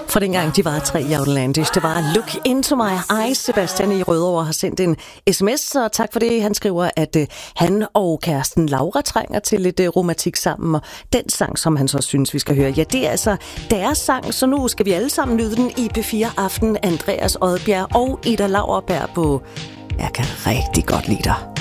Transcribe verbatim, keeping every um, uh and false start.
Fra dengang de var tre i Outlandish. Det var Look Into My Eyes. Sebastian i Rødovre har sendt en sms, og tak for det. Han skriver, at uh, han og kæresten Laura trænger til lidt uh, romantik sammen, og den sang, som han så synes, vi skal høre, ja, det er altså deres sang, så nu skal vi alle sammen nyde den i P fire Aften. Andreas Odbjerg og Ida Lauerberg på Jeg kan rigtig godt lide dig.